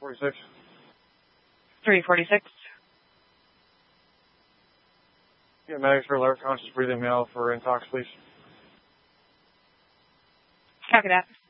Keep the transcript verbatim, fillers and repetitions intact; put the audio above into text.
forty-six. three forty-six. Yeah, medics for alert, conscious breathing male for intox, please. Copy that.